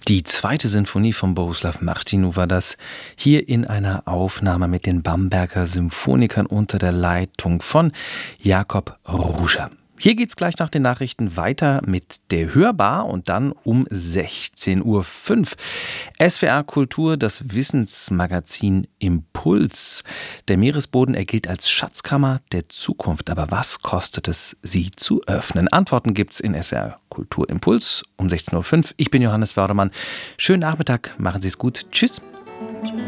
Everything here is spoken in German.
Die zweite Sinfonie von Bohuslav Martinu war das, hier in einer Aufnahme mit den Bamberger Symphonikern unter der Leitung von Jakob Ruscher. Hier geht's gleich nach den Nachrichten weiter mit der Hörbar und dann um 16:05 Uhr. SWR Kultur, das Wissensmagazin Impuls. Der Meeresboden, er gilt als Schatzkammer der Zukunft. Aber was kostet es, sie zu öffnen? Antworten gibt's in SWR Kultur Impuls um 16:05 Uhr. Ich bin Johannes Wördermann. Schönen Nachmittag, machen Sie es gut. Tschüss.